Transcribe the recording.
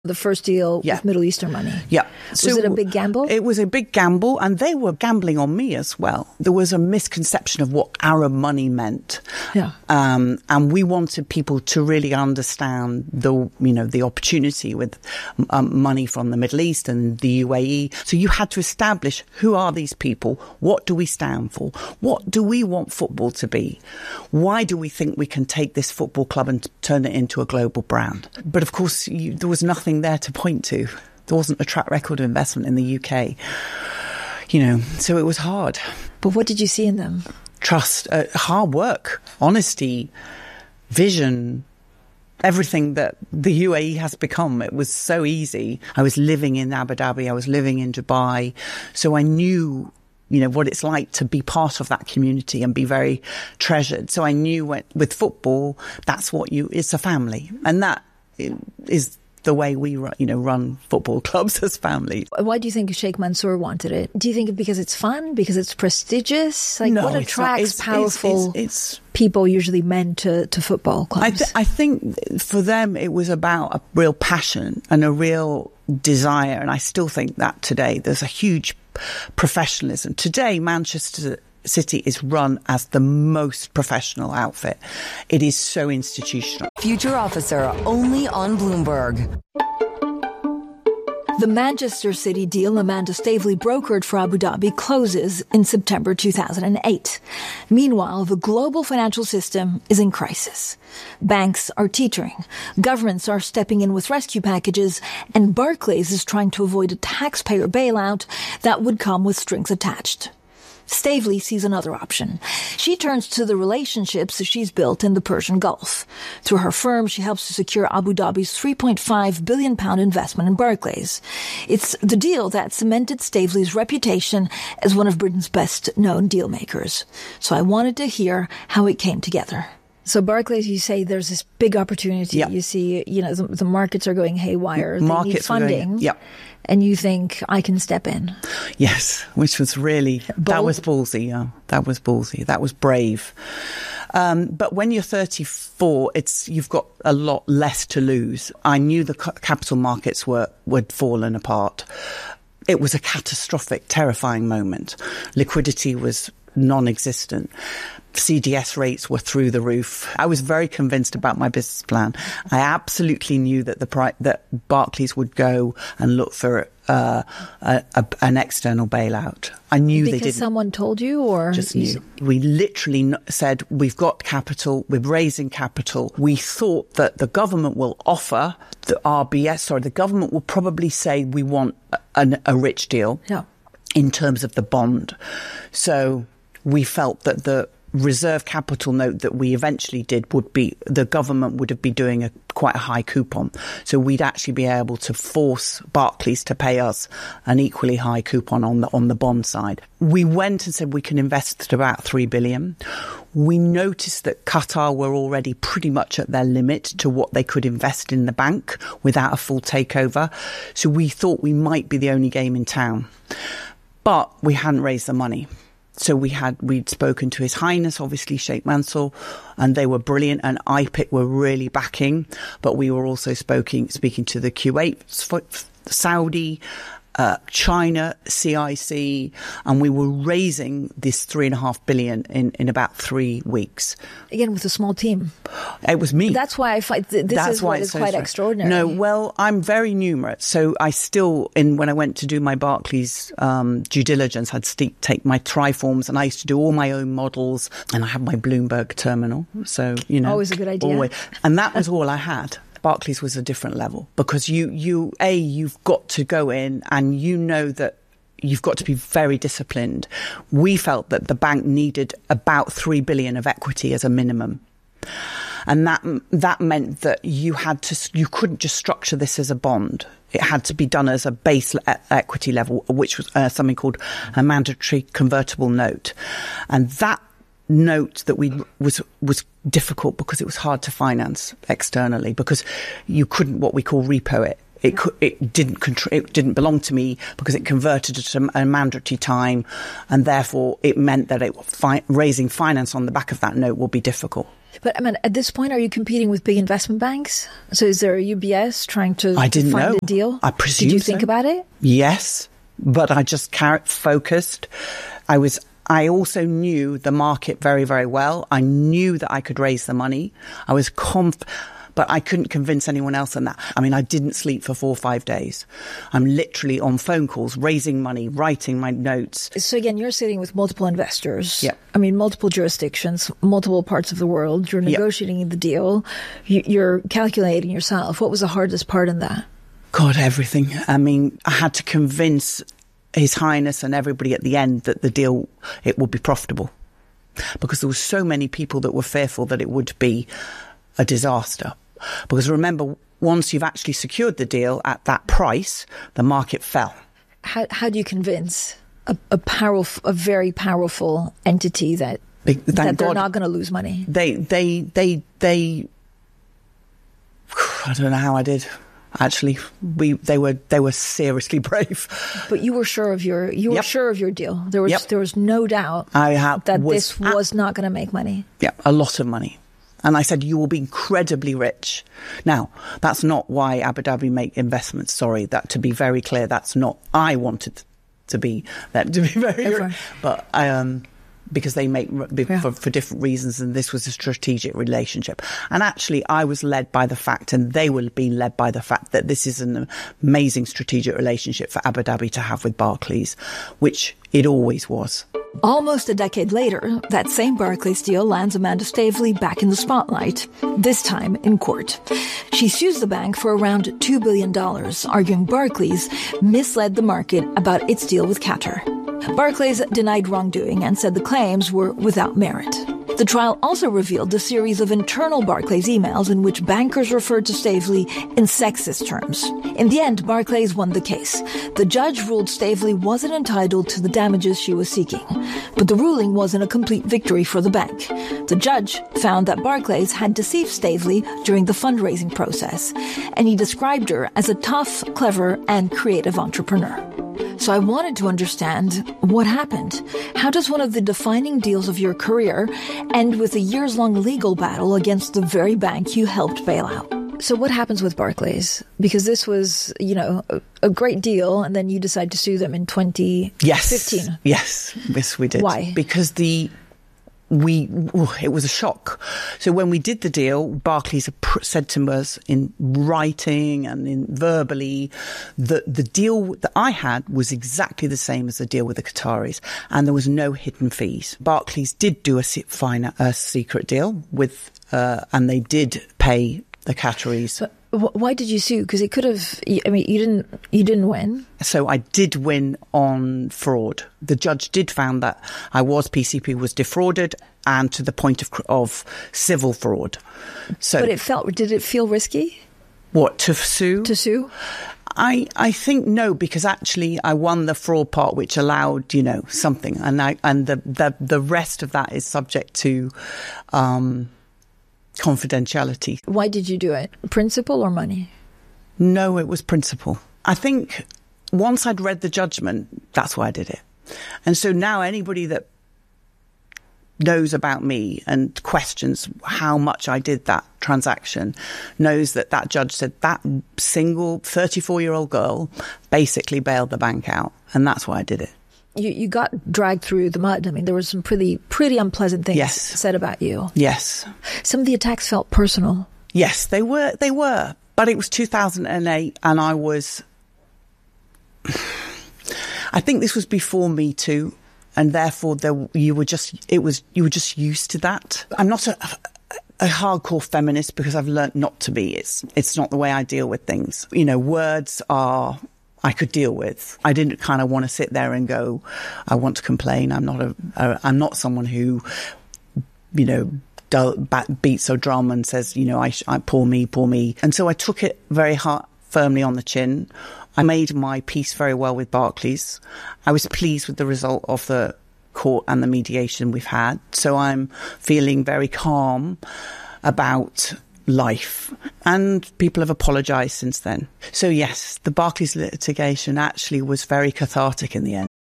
The first deal with Middle Eastern money. Yeah. Was it a big gamble? It was a big gamble, and they were gambling on me as well. There was a misconception of what Arab money meant. Yeah. And we wanted people to really understand the opportunity with money from the Middle East and the UAE. So you had to establish, who are these people? What do we stand for? What do we want football to be? Why do we think we can take this football club and turn it into a global brand? But of course, there was nothing there to point to. There wasn't a track record of investment in the UK, so it was hard. But what did you see in them? Trust, hard work, honesty, vision, everything that the UAE has become. It was so easy. I was living in Abu Dhabi, I was living in Dubai, so I knew what it's like to be part of that community and be very treasured. So I knew with football, that's it's a family, and that is the way we run football clubs as families. Why do you think Sheikh Mansour wanted it? Do you think because it's fun? Because it's prestigious? No, what attracts powerful people usually men to football clubs? I think for them it was about a real passion and a real desire, and I still think that today. There's a huge professionalism. Today, Manchester City is run as the most professional outfit. It is so institutional. Future Officer, only on Bloomberg. The Manchester City deal Amanda Staveley brokered for Abu Dhabi closes in September 2008. Meanwhile, the global financial system is in crisis. Banks are teetering, governments are stepping in with rescue packages, and Barclays is trying to avoid a taxpayer bailout that would come with strings attached. Staveley sees another option. She turns to the relationships she's built in the Persian Gulf. Through her firm, she helps to secure Abu Dhabi's £3.5 billion investment in Barclays. It's the deal that cemented Staveley's reputation as one of Britain's best-known deal-makers. So I wanted to hear how it came together. So Barclays, you say there's this big opportunity. Yep. You see, the markets are going haywire. They need funding. Yep. And you think, I can step in. Yes, which was really, bold. That was ballsy. Yeah, that was ballsy. That was brave. But when you're 34, you've got a lot less to lose. I knew the capital markets would fallen apart. It was a catastrophic, terrifying moment. Liquidity was non-existent. CDS rates were through the roof. I was very convinced about my business plan. I absolutely knew that that Barclays would go and look for an external bailout. I knew they didn't. Because someone told you, or just knew. We literally said, we've got capital, we're raising capital. We thought that the government will offer the government will probably say we want a rich deal in terms of the bond. So we felt that the reserve capital note that we eventually did the government would have been doing quite a high coupon. So we'd actually be able to force Barclays to pay us an equally high coupon on the bond side. We went and said we can invest at about 3 billion. We noticed that Qatar were already pretty much at their limit to what they could invest in the bank without a full takeover. So we thought we might be the only game in town. But we hadn't raised the money. So we'd spoken to His Highness, obviously Sheikh Mansour, and they were brilliant, and IPIC were really backing. But we were also speaking to the Kuwait, Saudi, China, CIC, and we were raising this 3.5 billion in about 3 weeks. Again, with a small team. It was me. That's why I find this is what is quite extraordinary. No, well, I'm very numerate. So I still, when I went to do my Barclays due diligence, I'd take my triforms, and I used to do all my own models, and I had my Bloomberg terminal. So, always a good idea. Always. And that was all I had. Barclays was a different level because you've got to go in and that you've got to be very disciplined. We felt that the bank needed about 3 billion of equity as a minimum. And that meant that you couldn't just structure this as a bond. It had to be done as a base equity level, which was something called a mandatory convertible note. And that note that was difficult because it was hard to finance externally because you couldn't what we call repo it. It didn't belong to me because it converted at a mandatory time, and therefore it meant that raising finance on the back of that note will be difficult. But I mean, at this point, are you competing with big investment banks? So is there a UBS trying to I didn't find know. a deal? I presume Did you so. think about it? Yes, but I just focused. I also knew the market very, very well. I knew that I could raise the money. I was but I couldn't convince anyone else on that. I mean, I didn't sleep for 4 or 5 days. I'm literally on phone calls, raising money, writing my notes. So again, you're sitting with multiple investors. Yeah. I mean, multiple jurisdictions, multiple parts of the world. You're negotiating the deal. You're calculating yourself. What was the hardest part in that? God, everything. I mean, I had to convince His Highness and everybody at the end that the deal, it would be profitable. Because there were so many people that were fearful that it would be a disaster. Because remember, once you've actually secured the deal at that price, the market fell. How do you convince a very powerful entity that they're not going to lose money? They I don't know how I did. Actually, they were seriously brave. But you were sure of your sure of your deal. There was no doubt that this was not going to make money. Yeah, a lot of money. And I said, you will be incredibly rich. Now, that's not why Abu Dhabi make investments. Sorry, that to be very clear, that's not. I wanted to be very rich, but because they make for different reasons, and this was a strategic relationship. And actually, I was led by the fact, and they were being led by the fact that this is an amazing strategic relationship for Abu Dhabi to have with Barclays, which it always was. Almost a decade later, that same Barclays deal lands Amanda Staveley back in the spotlight, this time in court. She sues the bank for around $2 billion, arguing Barclays misled the market about its deal with Qatar. Barclays denied wrongdoing and said the claims were without merit. The trial also revealed a series of internal Barclays emails in which bankers referred to Staveley in sexist terms. In the end, Barclays won the case. The judge ruled Staveley wasn't entitled to the damages she was seeking. But the ruling wasn't a complete victory for the bank. The judge found that Barclays had deceived Staveley during the fundraising process, and he described her as a tough, clever, and creative entrepreneur. So I wanted to understand what happened. How does one of the defining deals of your career end with a years-long legal battle against the very bank you helped bail out? So what happens with Barclays? Because this was, a great deal, and then you decide to sue them in 2015. Yes, we did. Why? Because it was a shock. So when we did the deal, Barclays said to us in writing and in verbally that the deal that I had was exactly the same as the deal with the Qataris, and there was no hidden fees. Barclays did do a secret deal with, and they did pay the Qataris. But why did you sue? Because it could have. I mean, you didn't win. So I did win on fraud. The judge did found that PCP was defrauded, and to the point of civil fraud. So, but did it feel risky? What, to sue? To sue? I think no, because actually I won the fraud part, which allowed something, and the rest of that is subject to confidentiality. Why did you do it? Principle or money? No, it was principle. I think once I'd read the judgment, that's why I did it. And so now anybody that knows about me and questions how much I did that transaction knows that judge said that single 34-year-old girl basically bailed the bank out. And that's why I did it. You got dragged through the mud. I mean, there were some pretty unpleasant things said about you. Yes. Some of the attacks felt personal. Yes, they were. But it was 2008, and I think this was before Me Too, and therefore you were just used to that. I'm not a hardcore feminist because I've learnt not to be. It's not the way I deal with things. Words I could deal with. I didn't kind of want to sit there and go, I want to complain. I'm not someone who, beats a drum and says, I poor me. And so I took it very firmly on the chin. I made my peace very well with Barclays. I was pleased with the result of the court and the mediation we've had. So I'm feeling very calm about life, and people have apologised since then. So yes, the Barclays litigation actually was very cathartic in the end.